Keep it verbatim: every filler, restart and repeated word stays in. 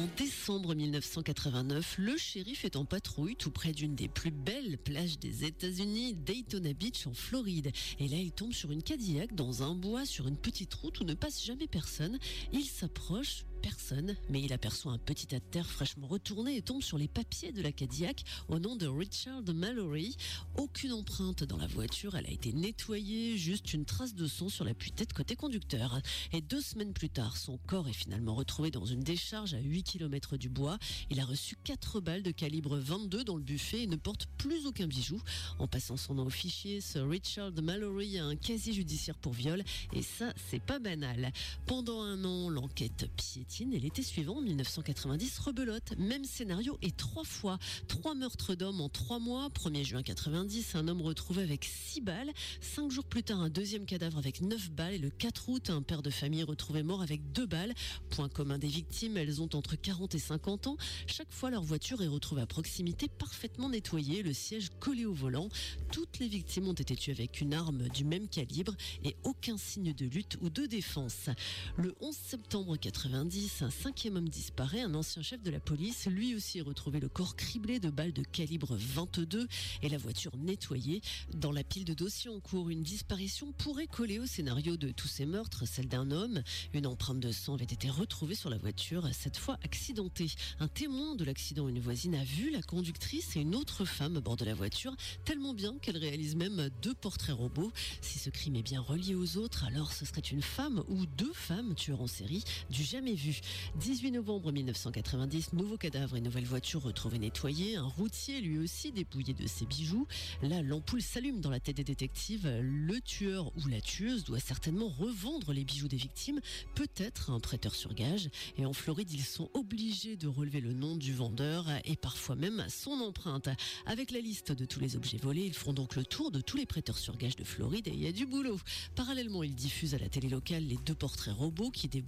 En décembre mille neuf cent quatre-vingt-neuf, le shérif est en patrouille tout près d'une des plus belles plages des États-Unis, Daytona Beach en Floride. Et là, il tombe sur une Cadillac dans un bois sur une petite route où ne passe jamais personne. Il s'approche, personne, mais il aperçoit un petit tas de terre fraîchement retourné et tombe sur les papiers de la Cadillac au nom de Richard Mallory. Aucune empreinte dans la voiture, elle a été nettoyée, juste une trace de sang sur l'appui-tête côté conducteur. Et deux semaines plus tard, son corps est finalement retrouvé dans une décharge à huit kilomètres du bois. Il a reçu quatre balles de calibre vingt-deux dans le buffet et ne porte plus aucun bijou. En passant son nom au fichier, ce Richard Mallory a un casier judiciaire pour viol et ça, c'est pas banal. Pendant un an, l'enquête piétine et l'été suivant, mille neuf cent quatre-vingt-dix, rebelote. Même scénario et trois fois. Trois meurtres d'hommes en trois mois. premier juin quatre-vingt-dix, un homme retrouvé avec six balles. Cinq jours plus tard, un deuxième cadavre avec neuf balles. Et le quatre août, un père de famille retrouvé mort avec deux balles. Point commun des victimes, elles ont entre quarante et cinquante ans. Chaque fois, leur voiture est retrouvée à proximité, parfaitement nettoyée, le siège collé au volant. Toutes les victimes ont été tuées avec une arme du même calibre et aucun signe de lutte ou de défense. Le onze septembre quatre-vingt-dix, un cinquième homme disparaît, un ancien chef de la police. Lui aussi est retrouvé le corps criblé de balles de calibre vingt-deux et la voiture nettoyée. Dans la pile de dossiers en cours, une disparition pourrait coller au scénario de tous ces meurtres, celle d'un homme. Une empreinte de sang avait été retrouvée sur la voiture, cette fois accidentée. Un témoin de l'accident, une voisine, a vu la conductrice et une autre femme à bord de la voiture, tellement bien qu'elle réalise même deux portraits robots. Si ce crime est bien relié aux autres, alors ce serait une femme ou deux femmes tueurs en série du jamais vu. dix-huit novembre mille neuf cent quatre-vingt-dix, nouveau cadavre et nouvelle voiture retrouvée nettoyée. Un routier, lui aussi, dépouillé de ses bijoux. Là, l'ampoule s'allume dans la tête des détectives. Le tueur ou la tueuse doit certainement revendre les bijoux des victimes, peut-être un prêteur sur gage. Et en Floride, ils sont obligés de relever le nom du vendeur et parfois même son empreinte. Avec la liste de tous les objets volés, ils feront donc le tour de tous les prêteurs sur gage de Floride et il y a du boulot. Parallèlement, ils diffusent à la télé locale les deux portraits robots qui débouchent